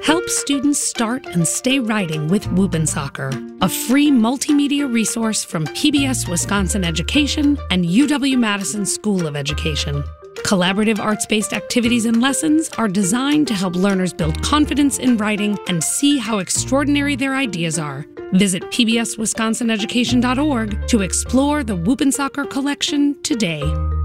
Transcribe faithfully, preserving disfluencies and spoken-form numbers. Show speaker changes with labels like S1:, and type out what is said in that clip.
S1: Help students start and stay writing with Whoop-N-Soccer, a free multimedia resource from P B S Wisconsin Education and U W-Madison School of Education. Collaborative arts-based activities and lessons are designed to help learners build confidence in writing and see how extraordinary their ideas are. Visit P B S Wisconsin Education dot org to explore the Whoop-N-Soccer collection today.